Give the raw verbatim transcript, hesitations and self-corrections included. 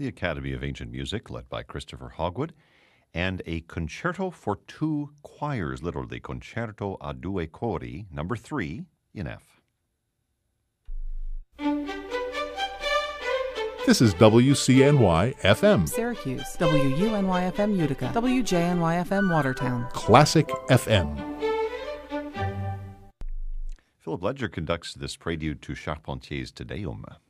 the Academy of Ancient Music, led by Christopher Hogwood, and a concerto for two choirs, literally concerto a due cori, number three in F. This is W C N Y F M. Syracuse, W U N Y F M Utica, W J N Y F M Watertown. Classic F M. Philip Ledger conducts this prelude to Charpentier's Te Deum.